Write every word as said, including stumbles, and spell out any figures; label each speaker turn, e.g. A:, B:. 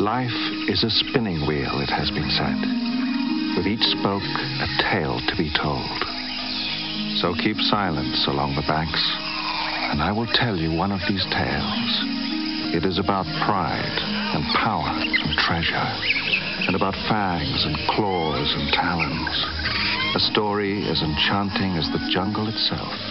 A: Life is a spinning wheel, it has been said, with each spoke a tale to be told. So keep silence along the banks, and I will tell you one of these tales. It is about pride and power and treasure, and about fangs and claws and talons. A story as enchanting as the jungle itself.